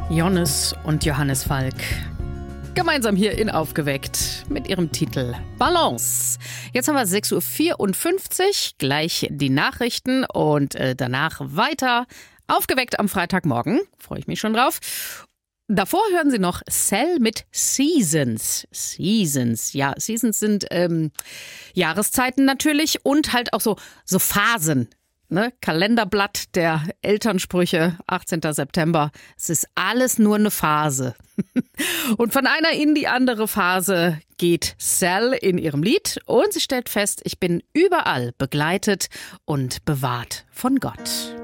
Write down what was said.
Jonas und Johannes Falk. Gemeinsam hier in Aufgeweckt mit ihrem Titel Balance. Jetzt haben wir 6.54 Uhr, gleich die Nachrichten und danach weiter Aufgeweckt am Freitagmorgen. Freue ich mich schon drauf. Davor hören Sie noch Cell mit Seasons. Seasons, ja, Seasons sind Jahreszeiten natürlich und halt auch so Phasen. Ne? Kalenderblatt der Elternsprüche, 18. September. Es ist alles nur eine Phase. Und von einer in die andere Phase geht Cell in ihrem Lied und sie stellt fest, ich bin überall begleitet und bewahrt von Gott.